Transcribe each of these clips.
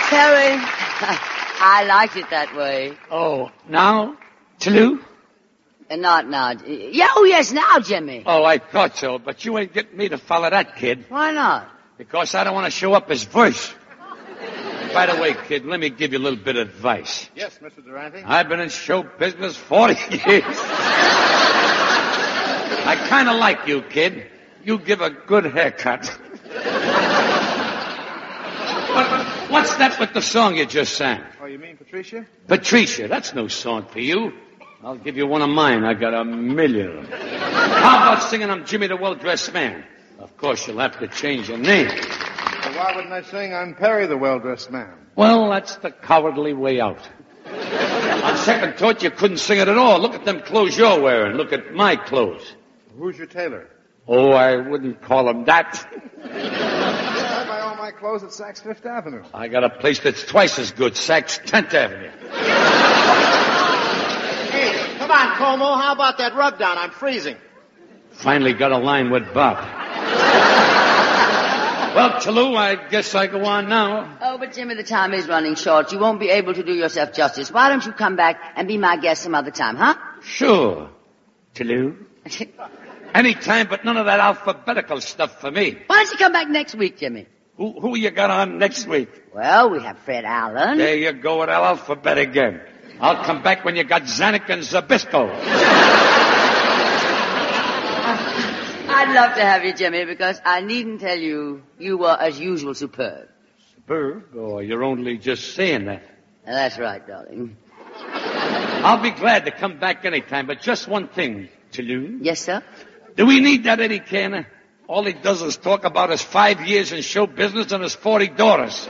Terry, I liked it that way. Oh, now? Toulouse? Not now. Yeah, oh, yes, now, Jimmy. Oh, I thought so, but you ain't getting me to follow that, kid. Why not? Because I don't want to show up as Bush. By the way, kid, let me give you a little bit of advice. Yes, Mr. Durante? I've been in show business 40 years. I kind of like you, kid. You give a good haircut. What's that with the song you just sang? Oh, you mean Patricia? Patricia, that's no song for you. I'll give you one of mine. I got 1,000,000. How about singing I'm Jimmy the Well-Dressed Man? Of course, you'll have to change your name. Well, why wouldn't I sing I'm Perry the Well-Dressed Man? Well, that's the cowardly way out. On second thought, you couldn't sing it at all. Look at them clothes you're wearing. Look at my clothes. Who's your tailor? Oh, I wouldn't call him that. I buy all my clothes at Saks Fifth Avenue. I got a place that's twice as good, Saks 10th Avenue. Hey, come on, Como. How about that rub down? I'm freezing. Finally got a line with Bob. Well, Toulouse, I guess I go on now. Oh, but Jimmy, the time is running short. You won't be able to do yourself justice. Why don't you come back and be my guest some other time, huh? Sure. Toulouse. Anytime, but none of that alphabetical stuff for me. Why don't you come back next week, Jimmy? Who you got on next week? Well, we have Fred Allen. There you go with alphabet again. I'll come back when you got Zanuck and Zabisco. I'd love to have you, Jimmy, because I needn't tell you, you were, as usual, superb. Superb? Oh, you're only just saying that. That's right, darling. I'll be glad to come back anytime, but just one thing, Toulouse. Yes, sir? Do we need that Eddie Canner? All he does is talk about his 5 years in show business and his 40 daughters.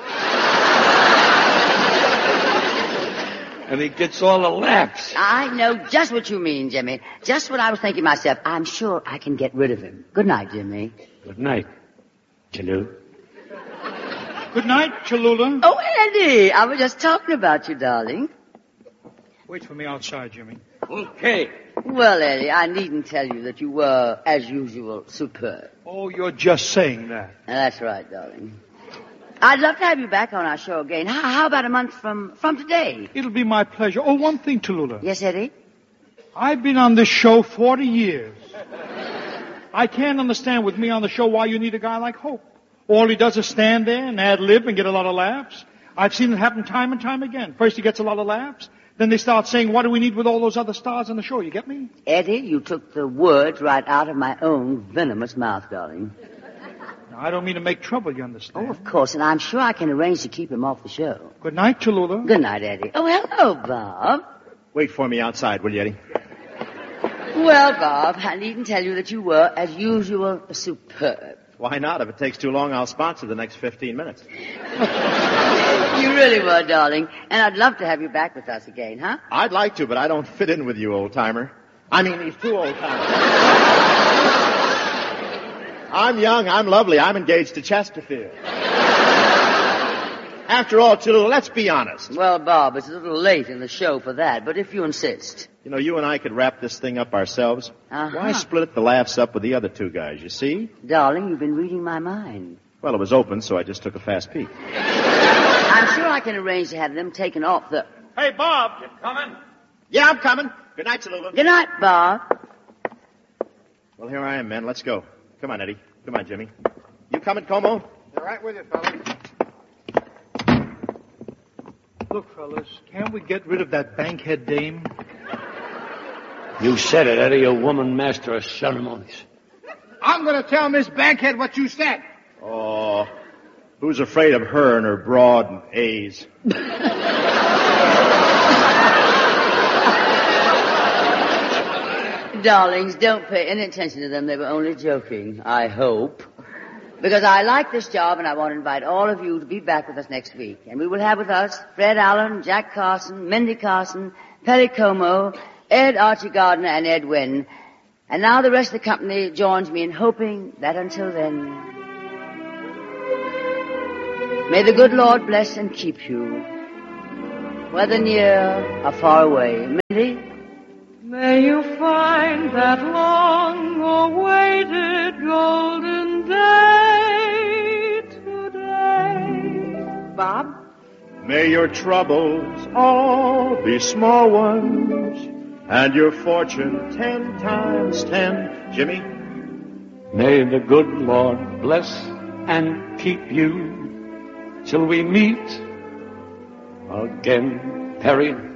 And he gets all the laughs. I know just what you mean, Jimmy. Just what I was thinking myself. I'm sure I can get rid of him. Good night, Jimmy. Good night, Toulouse. Good night, Cholula. Oh, Eddie, I was just talking about you, darling. Wait for me outside, Jimmy. Okay. Well, Eddie, I needn't tell you that you were, as usual, superb. Oh, you're just saying that. That's right, darling. I'd love to have you back on our show again. How about a month from today? It'll be my pleasure. Oh, one thing, Tallulah. Yes, Eddie? I've been on this show 40 years. I can't understand with me on the show why you need a guy like Hope. All he does is stand there and ad-lib and get a lot of laughs. I've seen it happen time and time again. First he gets a lot of laughs. Then they start saying, what do we need with all those other stars on the show? You get me? Eddie, you took the words right out of my own venomous mouth, darling. Now, I don't mean to make trouble, you understand? Oh, of course, and I'm sure I can arrange to keep him off the show. Good night, Tallulah. Good night, Eddie. Oh, hello, Bob. Wait for me outside, will you, Eddie? Well, Bob, I needn't tell you that you were, as usual, superb. Why not? If it takes too long, I'll sponsor the next 15 minutes. You really were, darling. And I'd love to have you back with us again, huh? I'd like to, but I don't fit in with you, old-timer. I mean, these two old-timers. I'm young, I'm lovely, I'm engaged to Chesterfield. After all, Tallulah, let's be honest. Well, Bob, it's a little late in the show for that, but if you insist. You know, you and I could wrap this thing up ourselves. Uh-huh. Why split the laughs up with the other two guys, you see? Darling, you've been reading my mind. Well, it was open, so I just took a fast peek. I'm sure I can arrange to have them taken off the... Hey, Bob. You coming? Yeah, I'm coming. Good night, Tallulah. Good night, Bob. Well, here I am, men. Let's go. Come on, Eddie. Come on, Jimmy. You coming, Como? All right with you, fellas. Look, fellas, can't we get rid of that bankhead dame? You said it, Eddie, a woman master of ceremonies. I'm going to tell Miss Bankhead what you said. Oh, who's afraid of her and her broad and A's? Darlings, don't pay any attention to them. They were only joking, I hope. Because I like this job and I want to invite all of you to be back with us next week. And we will have with us Fred Allen, Jack Carson, Mindy Carson, Perry Como, Ed Archie Gardner, and Ed Wynn. And now the rest of the company joins me in hoping that until then, may the good Lord bless and keep you, whether near or far away. Mindy? May you find that long-awaited golden day today. Bob? May your troubles all be small ones, and your fortune 10 times 10. Jimmy? May the good Lord bless and keep you till we meet again, Perry.